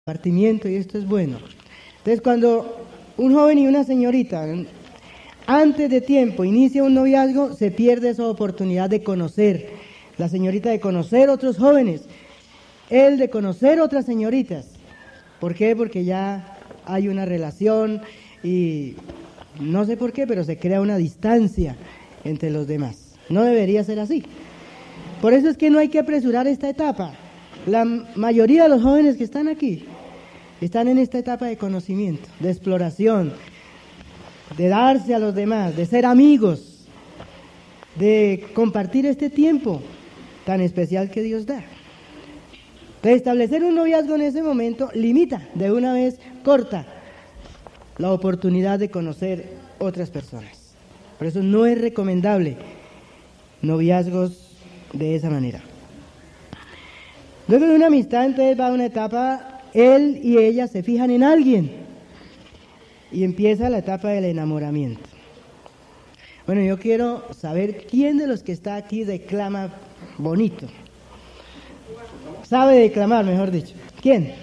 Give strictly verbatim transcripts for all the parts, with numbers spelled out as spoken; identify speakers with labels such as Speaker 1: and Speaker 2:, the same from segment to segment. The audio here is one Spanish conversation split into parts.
Speaker 1: compartimiento, y esto es bueno. Entonces, cuando un joven y una señorita antes de tiempo inicia un noviazgo, se pierde esa oportunidad de conocer, la señorita de conocer otros jóvenes, él de conocer otras señoritas. ¿Por qué? Porque ya hay una relación y no sé por qué, pero se crea una distancia entre los demás. No debería ser así. Por eso es que no hay que apresurar esta etapa. La mayoría de los jóvenes que están aquí están en esta etapa de conocimiento, de exploración, de darse a los demás, de ser amigos, de compartir este tiempo tan especial que Dios da. De establecer un noviazgo en ese momento limita, de una vez corta, la oportunidad de conocer otras personas. Por eso no es recomendable noviazgos de esa manera. Luego de una amistad, entonces va a una etapa, él y ella se fijan en alguien y empieza la etapa del enamoramiento. Bueno, yo quiero saber quién de los que está aquí declama bonito. Sabe declamar, mejor dicho. ¿Quién?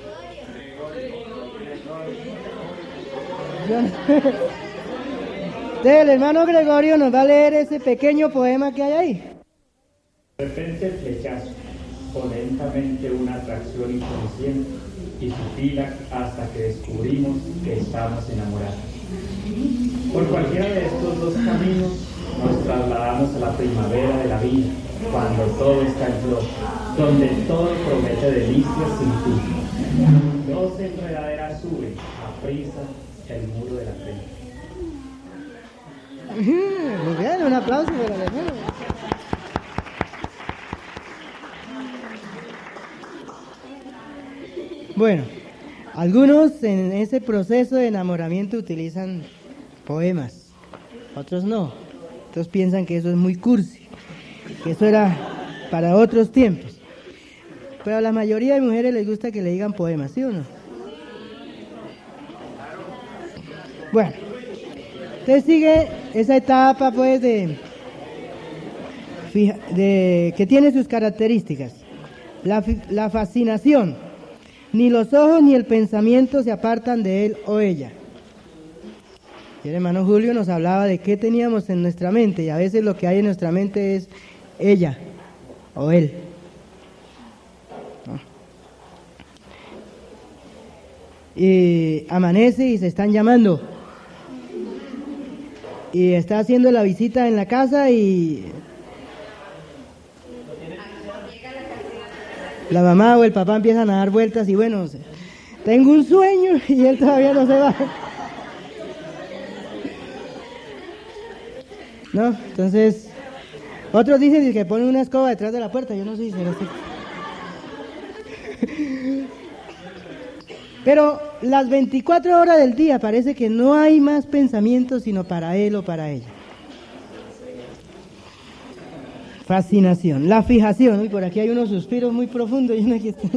Speaker 1: Entonces, el hermano Gregorio nos va a leer ese pequeño poema que hay ahí.
Speaker 2: De repente el flechazo, o lentamente una atracción inconsciente, y pupila hasta que descubrimos que estamos enamorados. Por cualquiera de estos dos caminos nos trasladamos a la primavera de la vida, cuando todo está en flor, donde todo promete delicias sin fin. Dos enredaderas suben a prisa el muro de la pena.
Speaker 1: Muy bien, un aplauso para el hermano. Bueno, algunos en ese proceso de enamoramiento utilizan poemas, otros no. Otros piensan que eso es muy cursi, que eso era para otros tiempos. Pero a la mayoría de mujeres les gusta que le digan poemas, ¿sí o no? Bueno, entonces sigue esa etapa pues de, de que tiene sus características. La, la fascinación. Ni los ojos ni el pensamiento se apartan de él o ella. Y el hermano Julio nos hablaba de qué teníamos en nuestra mente, y a veces lo que hay en nuestra mente es ella o él. ¿No? Y amanece y se están llamando. Y está haciendo la visita en la casa y la mamá o el papá empiezan a dar vueltas y bueno, tengo un sueño y él todavía no se va. ¿No? Entonces, otros dicen que ponen una escoba detrás de la puerta, yo no sé si será así. Pero las veinticuatro horas del día parece que no hay más pensamientos sino para él o para ella. Fascinación, la fijación, y por aquí hay unos suspiros muy profundos y uno aquí está.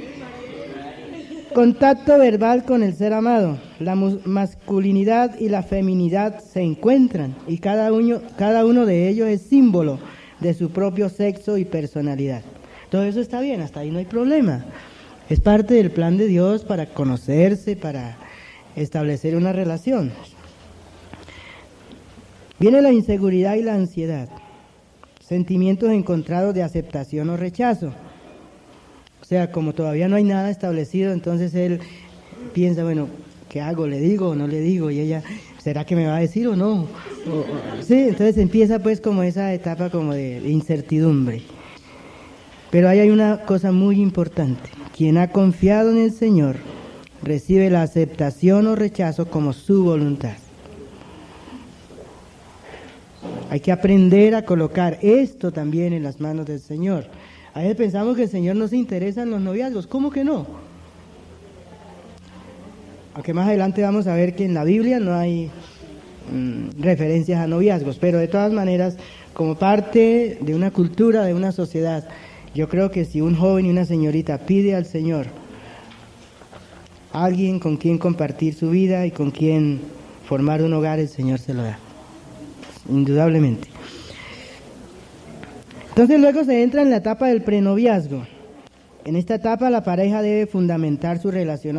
Speaker 1: Contacto verbal con el ser amado, la masculinidad y la feminidad se encuentran y cada uno, cada uno de ellos es símbolo de su propio sexo y personalidad. Todo eso está bien, hasta ahí no hay problema. Es parte del plan de Dios para conocerse, para establecer una relación. Viene la inseguridad y la ansiedad. Sentimientos encontrados de aceptación o rechazo. O sea, como todavía no hay nada establecido, entonces él piensa, bueno, ¿qué hago? ¿Le digo o no le digo? Y ella, ¿será que me va a decir o no? O, o, sí, entonces empieza pues como esa etapa como de, de incertidumbre. Pero ahí hay una cosa muy importante. Quien ha confiado en el Señor recibe la aceptación o rechazo como su voluntad. Hay que aprender a colocar esto también en las manos del Señor. A veces pensamos que el Señor no se interesa en los noviazgos. ¿Cómo que no? Aunque más adelante vamos a ver que en la Biblia no hay mmm, referencias a noviazgos, pero de todas maneras, como parte de una cultura, de una sociedad, yo creo que si un joven y una señorita pide al Señor alguien con quien compartir su vida y con quien formar un hogar, el Señor se lo da. Indudablemente. Entonces luego se entra en la etapa del prenoviazgo. En esta etapa la pareja debe fundamentar su relación